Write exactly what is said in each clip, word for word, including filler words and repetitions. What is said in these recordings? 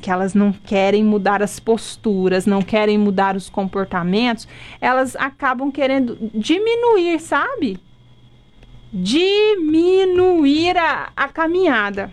que elas não querem mudar as posturas, não querem mudar os comportamentos, elas acabam querendo diminuir, sabe? Diminuir a, a caminhada.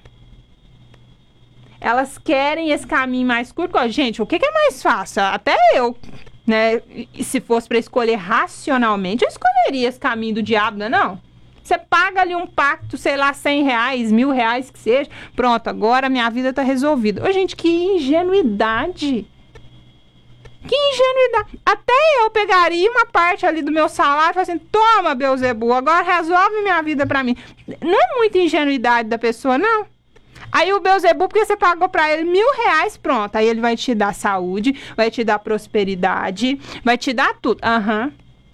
Elas querem esse caminho mais curto. Gente, o que, que é mais fácil? Até eu, né? E se fosse para escolher racionalmente, eu escolheria esse caminho do diabo, não é não? Você paga ali um pacto, sei lá, cem reais, mil reais que seja. Pronto, agora minha vida está resolvida. Ô, gente, que ingenuidade. Que ingenuidade. Até eu pegaria uma parte ali do meu salário e falaria assim, toma, Beelzebul, agora resolve minha vida para mim. Não é muita ingenuidade da pessoa, não. Aí o Beelzebul, porque você pagou para ele mil reais, pronto. Aí ele vai te dar saúde, vai te dar prosperidade, vai te dar tudo. Aham. Uhum.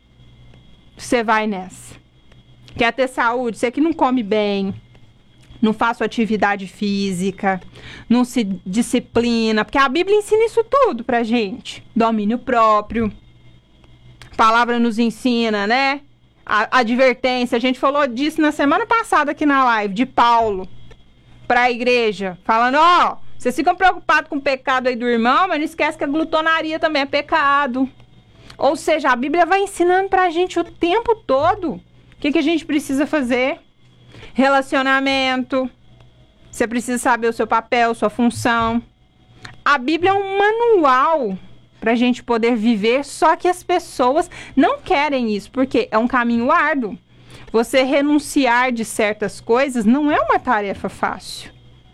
Você vai nessa. Quer ter saúde? Você que não come bem, não faço atividade física, não se disciplina, porque a Bíblia ensina isso tudo pra gente. Domínio próprio. A palavra nos ensina, né? A, a advertência. A gente falou disso na semana passada aqui na live, de Paulo, pra igreja. Falando, ó, vocês ficam preocupados com o pecado aí do irmão, mas não esquece que a glutonaria também é pecado. Ou seja, a Bíblia vai ensinando pra gente o tempo todo. O que, que a gente precisa fazer? Relacionamento. Você precisa saber o seu papel, sua função. A Bíblia é um manual para a gente poder viver, só que as pessoas não querem isso, porque é um caminho árduo. Você renunciar de certas coisas não é uma tarefa fácil.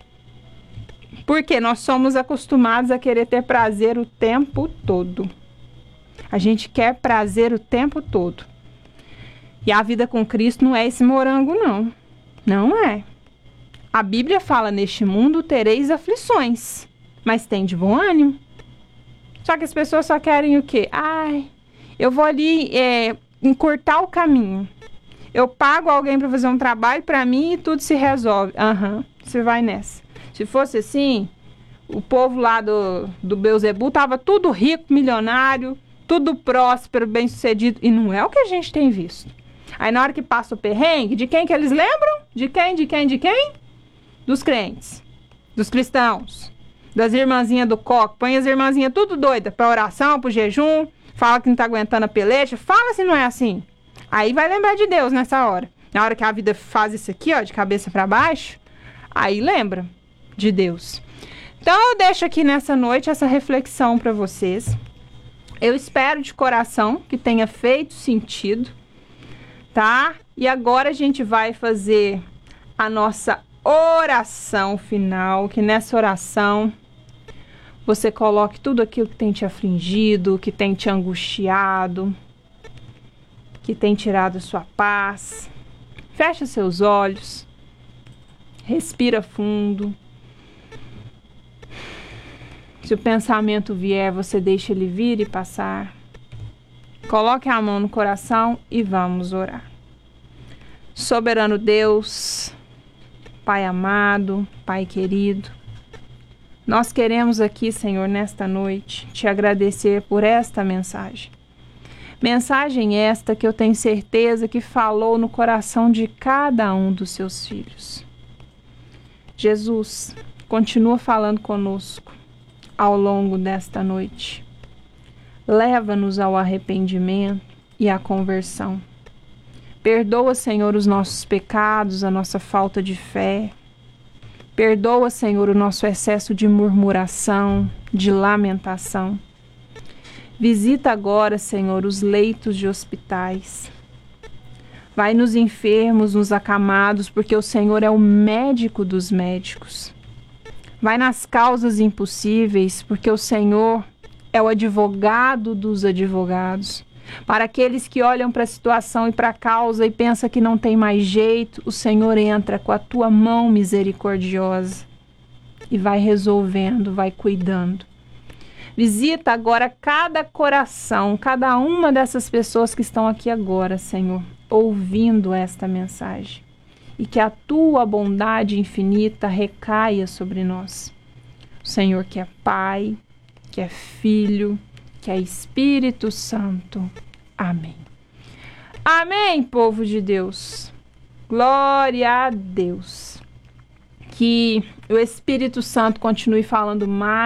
Porque nós somos acostumados a querer ter prazer o tempo todo. A gente quer prazer o tempo todo. E a vida com Cristo não é esse morango, não. Não é. A Bíblia fala, neste mundo tereis aflições, mas tem de bom ânimo. Só que as pessoas só querem o quê? Ai, eu vou ali é, encurtar o caminho. Eu pago alguém para fazer um trabalho para mim e tudo se resolve. Aham, uhum, você vai nessa. Se fosse assim, o povo lá do, do Beelzebul estava tudo rico, milionário, tudo próspero, bem-sucedido. E não é o que a gente tem visto. Aí na hora que passa o perrengue, de quem que eles lembram? De quem, de quem, de quem? Dos crentes, dos cristãos, das irmãzinhas do coque. Põe as irmãzinhas tudo doida para oração, para jejum, fala que não tá aguentando a peleja, fala se não é assim. Aí vai lembrar de Deus nessa hora. Na hora que a vida faz isso aqui, ó, de cabeça para baixo, aí lembra de Deus. Então eu deixo aqui nessa noite essa reflexão para vocês. Eu espero de coração que tenha feito sentido. Tá? E agora a gente vai fazer a nossa oração final, que nessa oração você coloque tudo aquilo que tem te afligido, que tem te angustiado, que tem tirado sua paz. Fecha seus olhos, respira fundo. Se o pensamento vier, você deixa ele vir e passar. Coloque a mão no coração e vamos orar. Soberano Deus, Pai amado, Pai querido, nós queremos aqui, Senhor, nesta noite, te agradecer por esta mensagem. Mensagem esta que eu tenho certeza que falou no coração de cada um dos seus filhos. Jesus, continua falando conosco ao longo desta noite. Leva-nos ao arrependimento e à conversão. Perdoa, Senhor, os nossos pecados, a nossa falta de fé. Perdoa, Senhor, o nosso excesso de murmuração, de lamentação. Visita agora, Senhor, os leitos de hospitais. Vai nos enfermos, nos acamados, porque o Senhor é o médico dos médicos. Vai nas causas impossíveis, porque o Senhor é o advogado dos advogados. Para aqueles que olham para a situação e para a causa e pensam que não tem mais jeito, o Senhor entra com a tua mão misericordiosa e vai resolvendo, vai cuidando. Visita agora cada coração, cada uma dessas pessoas que estão aqui agora, Senhor, ouvindo esta mensagem. E que a tua bondade infinita recaia sobre nós. O Senhor que é Pai, que é Filho, que é Espírito Santo. Amém. Amém, povo de Deus. Glória a Deus. Que o Espírito Santo continue falando mais